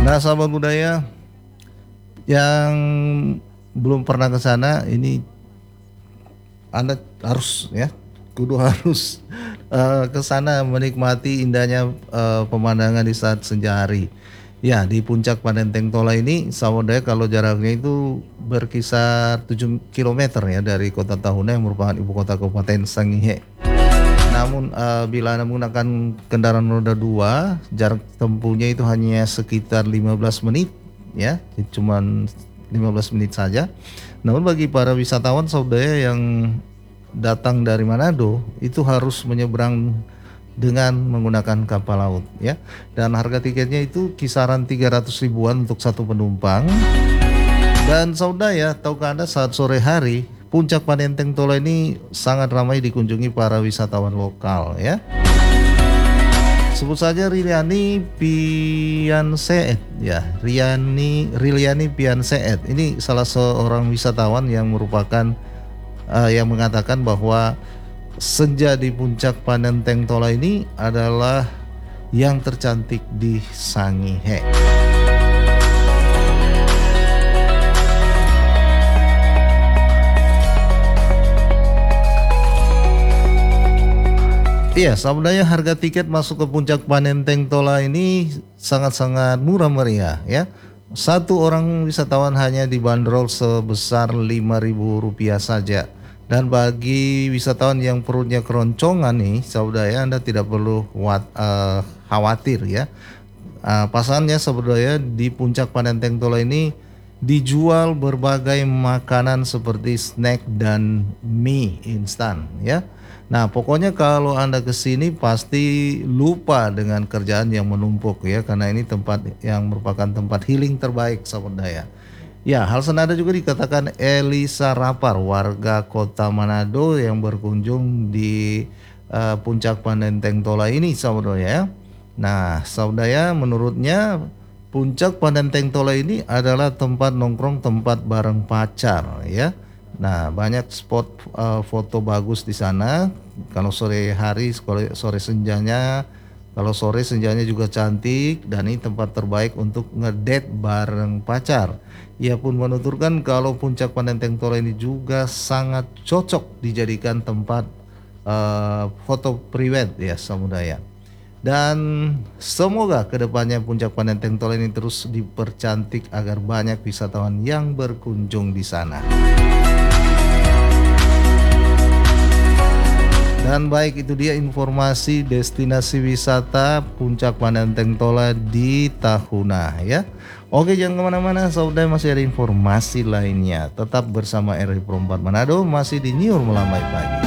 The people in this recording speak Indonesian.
Nah, sahabat budaya yang belum pernah ke sana, ini Anda harus ya, kudu harus ke sana menikmati indahnya pemandangan di saat senja hari. Ya, di puncak Panenteng Tola ini, sahabat budaya, kalau jaraknya itu berkisar 7 km ya dari kota Tahuna yang merupakan ibu kota Kabupaten Sangihe. Namun bila Anda menggunakan kendaraan roda 2, jarak tempuhnya itu hanya sekitar 15 menit ya, cuman 15 menit saja. Namun bagi para wisatawan saudara yang datang dari Manado itu harus menyeberang dengan menggunakan kapal laut ya. Dan harga tiketnya itu kisaran 300 ribuan untuk satu penumpang. Dan saudara ya, tahukah Anda saat sore hari puncak Panenteng Tola ini sangat ramai dikunjungi para wisatawan lokal ya. Sebut saja Riliani Pianseet ya, Riliani Pianseet. Ini salah seorang wisatawan yang merupakan yang mengatakan bahwa senja di puncak Panenteng Tola ini adalah yang tercantik di Sangihe. Iya, sebenarnya harga tiket masuk ke puncak Panenteng Tola ini sangat-sangat murah meriah ya. Satu orang wisatawan hanya dibanderol sebesar Rp5.000 saja. Dan bagi wisatawan yang perutnya keroncongan nih, saudara, Anda tidak perlu khawatir ya. Pasalnya saudara, di puncak Panenteng Tola ini dijual berbagai makanan seperti snack dan mie instan ya. Nah, pokoknya kalau Anda kesini pasti lupa dengan kerjaan yang menumpuk ya, karena ini tempat yang merupakan tempat healing terbaik sahabat daya. Ya, hal senada juga dikatakan Elisa Rapar, warga kota Manado yang berkunjung di puncak Panenteng Tola ini sahabat daya. Nah, sahabat daya, menurutnya puncak Panenteng Tola ini adalah tempat nongkrong, tempat bareng pacar ya. Nah, banyak spot foto bagus di sana. Kalau sore hari, sore senjanya, kalau sore senjanya juga cantik, dan ini tempat terbaik untuk ngedate bareng pacar. Ia pun menuturkan kalau puncak Panenteng Tola ini juga sangat cocok dijadikan tempat foto priwet ya samudaya. Dan semoga kedepannya puncak Panenteng Tola ini terus dipercantik agar banyak wisatawan yang berkunjung di sana. Dan baik, itu dia informasi destinasi wisata puncak Panenteng Tola di Tahuna ya. Oke, jangan kemana-mana saudara, masih ada informasi lainnya. Tetap bersama RRI Pro 4 Manado, masih di Nyur Melambai Pagi.